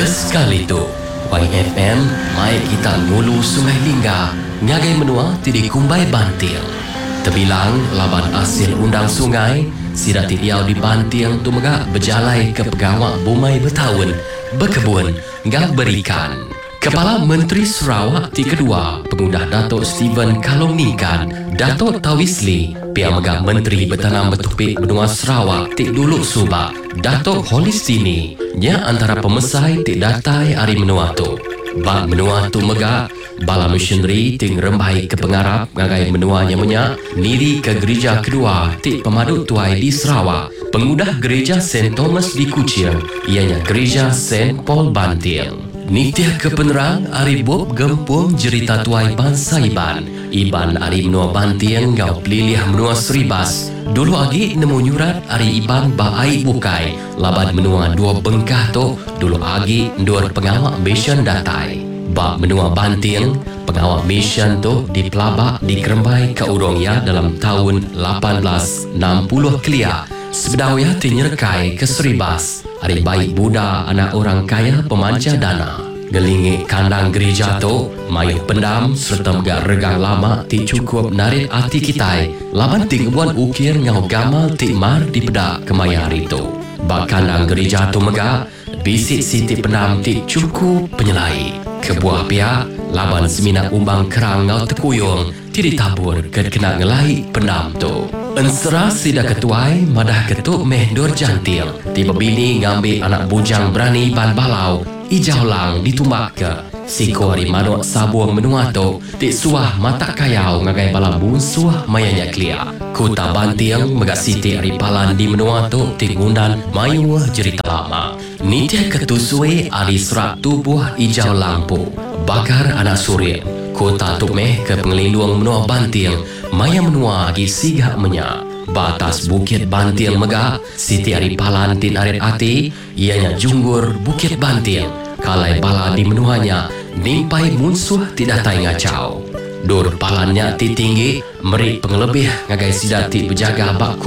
Sekali tu, YFM mai kita ngulu Sungai Lingga, ngagai menua tidi kumbai bantil. Terbilang laban hasil undang sungai, sida tidiau di bantil tu megak berjalai ke pegawak bumai bertahun, berkebun, ngak berikan. Kepala Menteri Sarawak ti kedua, pengundah Datuk Steven Kalongnikan, Datuk Tawisli, pihak megak Menteri Bertanam Bertopik Benua Sarawak ti dulu subak, Datuk Holistini, nya antara pemesai ti datai hari menua tu. Bak menua tu megak, bala missionary ting rembai ke pengarap ngagai menuanya menyak, niri ke gereja kedua ti pemaduk tuai di Sarawak, pengudah gereja St. Thomas di Kuching, ianya gereja St. Paul Bantil. Nitya ke penerang ari bob gempung jerita tuai bangsa Iban ari menua Bantiang ngau peliliah menua Seribas. Dulu agi nemu nyurat ari Iban baai bukai laban menua dua bengkah tu dulu agi ndur pengawak mission datai. Bak menua Bantiang, pengawak mission tu dipelabak di Kerembai ke Urongya dalam tahun 1860 kelia. Sebedawaya tinyerkai ke Seribas, hari baik Buddha anak orang kaya pemanca dana. Gelingik kandang gereja tu, mayuh pendam serta megak regang lama ti cukup narik hati kita. Laban tingguan ukir ngau gamal ti mar di pedak kemayar itu. Bak kandang gereja tu megak, bisik siti pendam ti cukup penyelai. Kebuah pihak, laban semina umbang kerang ngau tekuyung, ti ditabur ke kena ngelai pendam tu. Ensera sida ketuai madah ketuk meh dor jantil. Tiba bini ngambil anak bujang berani ban balau. Ijau lang ditumbak ke. Siko hari manuk sabuang menua tu. Tik suah mata kayau ngagai bala bunsuah mayanya klia. Kuta Bantiang megak siti hari palan di menua tu. Tik ngundan mayuah jerita lama. Nitya ketusui hari serak tubuh ijau lampu. Bakar anak surya. Kota Tukmeh ke pengelindung menua Bantiang, maya menua agi sigak menyak. Batas Bukit Bantiang megak, siti ari palan tin arit ati, ianya junggur Bukit Bantiang. Kalai bala di menuanya, nimpai munsuh tidak tai ngacau. Dur palannya ti tinggi, merik pengelebih ngagai sidati berjaga bak